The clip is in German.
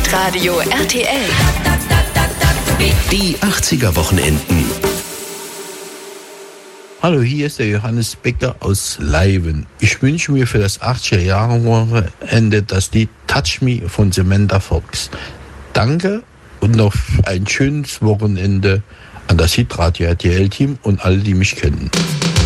Hitradio RTL. Die 80er Wochenenden. Hallo, hier ist der Johannes Becker aus Leiven. Ich wünsche mir für das 80er-Jahre-Wochenende das Lied Touch Me von Samantha Fox. Danke und noch ein schönes Wochenende an das Hitradio RTL-Team und alle, die mich kennen.